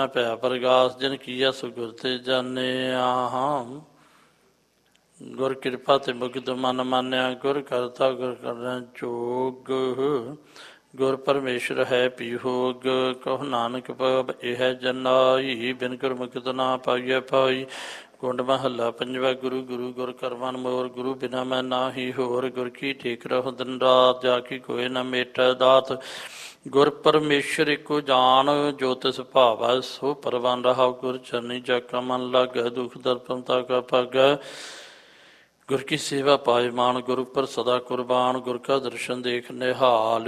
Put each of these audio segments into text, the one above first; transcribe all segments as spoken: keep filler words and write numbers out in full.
ਭੈ ਪ੍ਰਗਾਸ ਜਿਨ ਕੀਆ ਸੋ ਗੁਰ ਤੇ ਜਾਣਿਆ। ਗੁਰ ਕਿਰਪਾ ਤੇ ਮੁਕਤ ਮਨ ਮਾਨਿਆ। ਗੁਰ ਕਰਤਾ ਗੁਰ ਕਰਨਾ ਜੋਗ। ਗੁਰ ਪਰਮੇਸ਼ਰ ਹੈ ਪੀ ਹੋਗ। ਕਹੋ ਨਾਨਕ ਪਵ ਇਹ ਜਨਾਈ। ਬਿਨ ਗੁਰ ਮੁਕਤ ਨਾ ਪਾਈਐ ਪਾਈ। ਕੁੰਡ ਮਹੱਲਾ ਪੰਜਵਾ। ਗੁਰੂ ਗੁਰੂ ਗੁਰ ਕਰਮਨ ਮੋਰ। ਗੁਰੂ ਬਿਨਾ ਮੈਂ ਨਾਹੀ ਹੋਰ। ਗੁਰ ਕੀ ਟੇਕ ਰਹੋ ਦਿਨ ਰਾਤ। ਜਾ ਕੀ ਕੋਇ ਨ ਮੇਟੈ ਦਾਤ। ਗੁਰ ਪਰਮੇਸ਼ਰ ਇੱਕੋ ਜਾਨ। ਜੋ ਤਿਸ ਭਾਵੈ ਸੋ ਪਰਵਾਨ ਰਹਾਉ। ਗੁਰ ਚਰਨੀ ਜਾ ਕਾ ਮਨ ਲਾਗੈ। ਦੁਖ ਦਰਪਨ ਤਾ ਕਾ ਭਾਗੈ। ਗੁਰ ਕੀ ਸੇਵਾ ਪਾਇ ਮਾਨ। ਗੁਰ ਉੱਪਰ ਸਦਾ ਕੁਰਬਾਨ। ਗੁਰ ਕਾ ਦਰਸ਼ਨ ਦੇਖ ਨਿਹਾਲ।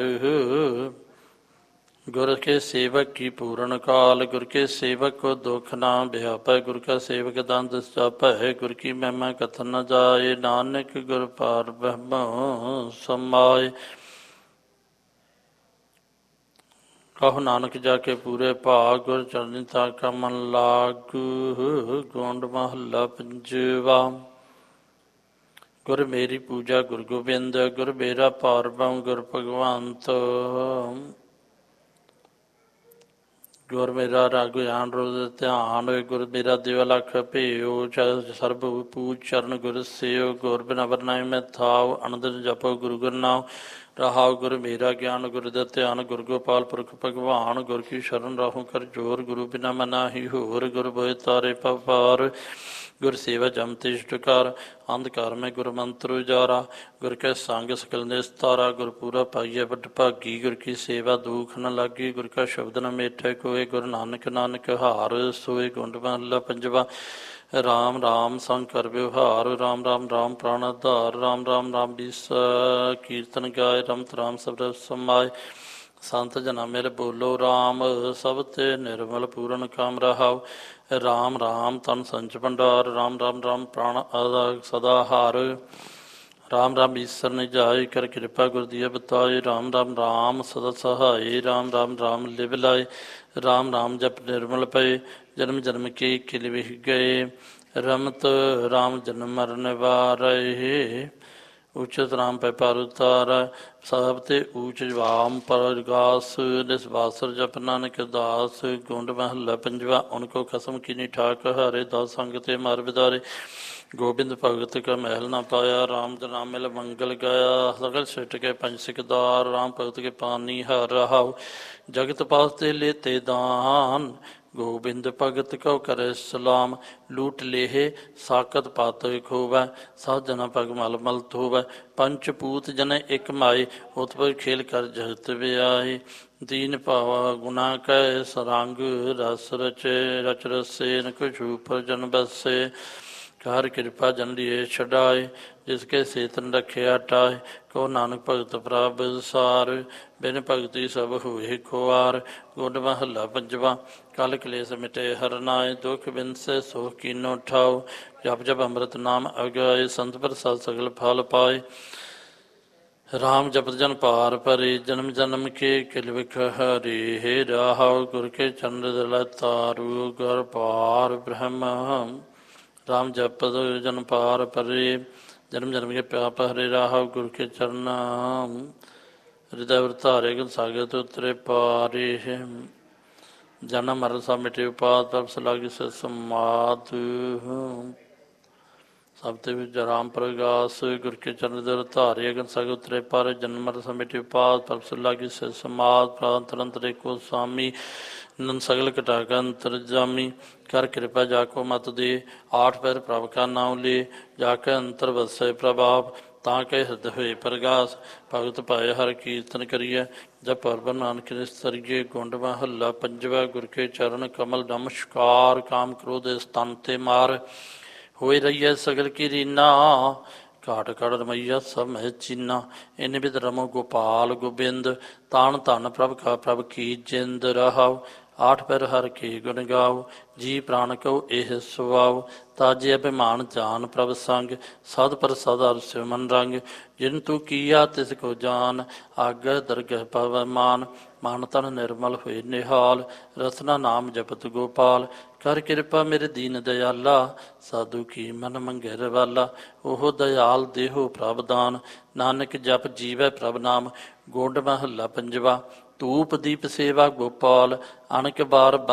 ਗੁਰ ਕੇ ਸੇਵਕ ਕੀ ਪੂਰਨ ਕਾਲ। ਗੁਰ ਕੇ ਸੇਵਕ ਕੋ ਦੁਖ ਨਾ ਵਿਆਪੈ। ਗੁਰ ਕਾ ਸੇਵਕ ਦੰਦ ਜਾਪੈ। ਗੁਰ ਕੀ ਮਹਿਮਾ ਕਥਨ ਨ ਜਾਏ। ਨਾਨਕ ਗੁਰ ਪਾਰ ਬ੍ਰਹਮ ਸਮਾਏ। ਕਹੋ ਨਾਨਕ ਜਾ ਕੇ ਪੂਰੇ ਭਾਗ। ਗੁਰ ਚਰਨੀ ਤਾ ਕਾ ਮਨ ਲਾਗੂ। ਗੋਂਡ ਮਹੱਲਾ ਪੰਜਵਾ। ਗੁਰ ਮੇਰੀ ਪੂਜਾ ਗੁਰ ਗੋਬਿੰਦ। ਗੁਰ ਮੇਰਾ ਪਾਰ ਬ੍ਰਹਮ ਗੁਰ ਭਗਵੰਤ। ਗੁਰ ਮੇਰਾ ਰਗ ਜਾਨ ਰੋਜ਼ ਧਿਆਨ। ਗੁਰ ਮੇਰਾ ਦਿਵ ਲਖ ਭੇਉ। ਸਰਬ ਪੂਜ ਚਰਨ ਗੁਰ ਸੇਵ। ਗੁਰ ਬਿਨਾ ਵਰਨਾਏ ਮੈਂ ਥਾਉ। ਅਨੰਦ ਜਪੋ ਗੁਰੂ ਗੁਰ ਨਾਮ ਰਹਾਉ। ਗੁਰ ਮੇਰਾ ਗਿਆਨ ਗੁਰ ਦਾ ਧਿਆਨ। ਗੁਰ ਗੋਪਾਲ ਪੁਰਖ ਭਗਵਾਨ। ਗੁਰ ਕੀ ਸ਼ਰਨ ਰਾਹੂ ਕਰ ਜੋਰ। ਗੁਰੂ ਬਿਨਾ ਮੈਂ ਨਾਹੀ ਹੋਰ। ਗੁਰ ਬੋਏ ਤਾਰੇ ਭਵ ਪਾਰ। ਗੁਰ ਸੇਵਾ ਜਮ ਤਿਸ਼ਟ ਕਰ। ਅੰਧਕਾਰ ਮੈਂ ਗੁਰ ਮੰਤਰ ਉਜਾਰਾ। ਗੁਰ ਕੈ ਸੰਗ ਸਕਲ ਨਿਸਤਾਰਾ। ਗੁਰ ਪੂਰਾ ਪਾਈਐ ਵੱਡ ਭਾਗੀ। ਗੁਰ ਕੀ ਸੇਵਾ ਦੂਖ ਨ ਲਾਗੀ। ਗੁਰ ਕਾ ਸ਼ਬਦ ਨ ਮੇਟੈ ਕੋਇ। ਗੁਰ ਨਾਨਕ ਨਾਨਕ ਹਾਰ ਸੋਏ। ਗੁੰਡ ਮਹੱਲਾ ਪੰਜਵਾ। ਰਾਮ ਰਾਮ ਸੰਗ ਕਰ ਵਿਵਹਾਰ। ਰਾਮ ਰਾਮ ਰਾਮ ਪ੍ਰਾਣ ਆਧਾਰ। ਰਾਮ ਰਾਮ ਰਾਮ ਬੀਸ ਕੀਰਤਨ ਗਾਏ। ਰਮਤ ਰਾਮ ਸਬਦ ਸਮਾਏ। ਸੰਤ ਜਨਾ ਮਿਲ ਬੋਲੋ ਰਾਮ। ਸਭ ਤੇ ਨਿਰਮਲ ਪੂਰਨ ਕਾਮ ਰਹਾਉ। ਰਾਮ ਰਾਮ ਤਨ ਸੰਚ ਭੰਡਾਰ। ਰਾਮ ਰਾਮ ਰਾਮ ਪ੍ਰਾਣ ਸਦਾ ਹਾਰ। ਰਾਮ ਰਾਮ ਈਸਰ ਨਿਜਾਏ। ਕਰ ਕਿਰਪਾ ਗੁਰ ਦੀਆ ਬਤਾਏ। ਰਾਮ ਰਾਮ ਰਾਮ ਸਦਾ ਸਹਾਏ। ਰਾਮ ਰਾਮ ਰਾਮ ਲਿਵ ਲਾਏ। ਰਾਮ ਰਾਮ ਜਪ ਨਿਰਮਲ ਪਏ। ਜਨਮ ਜਨਮ ਕੇ ਕਿਲ ਵਿਹ ਗਏ। ਰਮਤ ਰਾਮ ਜਨਮ ਮਰਨ ਵਾਰਹਿ। ਉਚਿਤ ਰਾਮ ਪੈ ਪਰ ਉਤਾਰੈ। ਸਭ ਤੇ ਊਚ ਵਾਮ ਪਰਗਾਸ। ਨਿਸਵਾਸਰ ਜਪ ਨਾਨਕ ਦਾਸ। ਗੁੰਡ ਮਹੱਲਾ ਪੰਜਵਾ। ਉਨਕੋ ਖਸਮ ਕੀਨੀ ਠਾਕ ਹਾਰੇ। ਦਸ ਸੰਗ ਤੇ ਮਰ ਵਿਦਾਰੇ। ਗੋਬਿੰਦ ਭਗਤ ਕਾ ਮਹਿਲ ਨਾ ਪਾਇਆ। ਰਾਮ ਨਾਮ ਮਿਲ ਮੰਗਲ ਗਾਇਆ। ਸਗਲ ਸਿੱਟ ਕੇ ਪੰਜ ਸਿਕਦਾਰ। ਰਾਮ ਭਗਤ ਕੇ ਪਾਨੀ ਹਰ ਰਹਾਉ। ਜਗਤ ਪਾਸ ਤੇ ਲੇਤੇ ਦਾਨ। ਗੋਬਿੰਦ ਭਗਤ ਕਉ ਕਰੇ ਸਲਾਮ। ਲੂਟ ਲੇਹੇ ਸਾਕਤ ਪਤ ਖੋਵੈ। ਸਭ ਜਨਾ ਪਗ ਮਲ ਮਲ ਧੋਵੈ। ਪੰਚ ਪੂਤ ਜਨ ਇੱਕ ਮਾਏ। ਉਤਪਰ ਖੇਲ ਕਰ ਜਗਤ ਵਿਆਏ। ਦੀਨ ਭਾਵਾ ਗੁਨਾ ਕੈ ਸਰੰਗ। ਰਸ ਰਚੇ ਰਚ ਰਸੇ ਨ ਕੁਛੂ ਪਰ ਜਨ ਬਸੇ। ਹਰ ਕਿਰਪਾ ਜਨ ਲੀਏ ਛਡਾਏ। ਜਿਸ ਕੇ ਸੇਤਨ ਰਖਿਆ ਟਾਏ। ਕੋ ਨਾਨਕ ਭਗਤ ਪ੍ਰਭ ਸਾਰ। ਬਿਨ ਭਗਤੀ ਸਭ ਹੋਏ ਖੁਆਰ। ਗੁੰਡ ਮਹੱਲਾ ਪੰਜਵਾ। ਕਲ ਕਲੇਸ਼ ਮਿਟੇ ਹਰ ਨਾਏ। ਦੁਖ ਬਿਨਸੇ ਸੁਖ ਕੀਨੋ ਠਾਉ। ਜਪ ਜਪ ਅੰਮ੍ਰਿਤ ਨਾਮ ਅਗਾਏ। ਸੰਤ ਪ੍ਰਸਾਦ ਸਗਲ ਫਲ ਪਾਏ। ਰਾਮ ਜਪਤ ਜਨ ਪਾਰ ਭਰੇ। ਜਨਮ ਜਨਮ ਕੇ ਕਿਲ ਵਿਖ ਹਰੇ। ਹੇ ਰਾਹੁ ਗੁਰ ਕੇ ਚਰਨ ਦਿਲ ਤਾਰੂ। ਗੁਰ ਪਾਰ ਬ੍ਰਹਮ। ਰਾਮ ਜਪਤ ਜਨ ਪਾਰ ਪਰੇ। ਜਨਮ ਜਨਮ ਕੇ ਪਿਆਪ ਹਰੇ। ਰਾਹੁ ਗੁਰ ਕੇ ਚਰਨ ਹਿਰਦੈ ਵਰ ਧਾਰੇ। ਗੁਣ ਸਾਗਰ ਤੇ ਉਤਰੇ ਪਾਰੇ। ਜਨਮ ਮਰਨ ਸਭ ਮਿਟੇ ਉਪਾਦ। ਪ੍ਰਭ ਸਲਾਗੀ ਸੇ ਸਮਾਧ। ਸਭ ਤੇ ਵਿੱਚ ਰਾਮ ਪ੍ਰਗਾਸ। ਗੁਰ ਕੇ ਚਰਨ ਦਰ ਧਾਰੇ। ਅਗਨ ਸਾਗਰ ਉਤਰੇ ਪਾਰੇ। ਜਨਮ ਮਰਨ ਸਭ ਮਿਟੇ ਉਪਾਦ। ਪ੍ਰਭ ਸਲਾਗੀ ਸੇ ਸਮਾਧ। ਪ੍ਰਾਨ ਤਰੰਤਰ ਏਕੋ ਸਾਮੀ। ਨੰਦ ਸਗਲ ਘਟਾ ਕਾ ਅੰਤਰ ਜਾਮੀ। ਕਰ ਕਿਰਪਾ ਜਾ ਕੋ ਮਤ ਦੇ। ਆਠ ਪੈਰ ਪ੍ਰਭ ਕਾ ਨਾਉ ਲੇ। ਜਾ ਕੇ ਅੰਤਰ ਵਸੈ ਪ੍ਰਭਾਵ। ਤਾਂ ਕੇ ਹਿਰਦ ਹੋਏ ਪ੍ਰਗਾਸ। ਭਗਤ ਪਾਏ ਹਰ ਕੀਰਤਨ ਕਰੀਐ। ਜਬ ਪਰਬ ਨਾਨਕ ਨਿਸਤਰੀਏ। ਗੁੰਡ ਮਹੱਲਾ ਪੰਜਵਾ। ਗੁਰ ਕੇ ਚਰਨ ਕਮਲ ਨਮਸਕਾਰ। ਕਾਮ ਕ੍ਰੋਧ ਸਤਨ ਤੇ ਮਾਰ। ਹੋਏ ਰਹੀਐ ਸਗਲ ਕੀ ਰੀਨਾ। ਘਾਟ ਘੜ ਰਮਈਆ ਸਭ ਮਹਿ ਚੀਨਾ। ਇਨ ਬਿਦ ਰਮੋ ਗੋਪਾਲ ਗੋਬਿੰਦ। ਤਾਣ ਧਨ ਪ੍ਰਭ ਕਾ ਪ੍ਰਭ ਕੀ ਜਿੰਦ ਰਹਾਉ। ਆਠ ਪੈਰ ਹਰ ਕੇ ਗੁਣ ਗਾਉ। ਜੀ ਪ੍ਰਾਣ ਕਉ ਇਹ ਸੁਆਉ। ਤਾਜੇ ਅਭਿਮਾਨ ਜਾਨ ਪ੍ਰਭ ਸੰਗ। ਸਦ ਪ੍ਰਸਦ ਹਰਿ ਸਿਵ ਮਨ ਰੰਗ। ਜਿਨ ਤੂੰ ਕੀਆ ਤਿਸ ਕੋ ਜਾਨ। ਆਗੈ ਦਰਗਹਿ ਪਵੈ ਮਾਨ। ਮਨ ਤਨ ਨਿਰਮਲ ਹੋਏ ਨਿਹਾਲ। ਰਸਨਾ ਨਾਮ ਜਪਤ ਗੋਪਾਲ। ਕਰ ਕਿਰਪਾ ਮੇਰੇ ਦੀਨ ਦਿਆਲਾ। ਸਾਧੂ ਕੀ ਮਨ ਮੰਗੇ ਰਵਾਲਾ। ਉਹ ਦਇਆਲ ਦੇਹੋ ਪ੍ਰਭ ਦਾਨ। ਨਾਨਕ ਜਪ ਜੀਵੈ ਪ੍ਰਭ ਨਾਮ। ਗੋਂਡ ਮਹੱਲਾ ਪੰਜਵਾ। ਧੂਪ ਦੀਪ ਸੇਵਾ ਗੋਪਾਲ। ਅਣਕ ਬਾਰ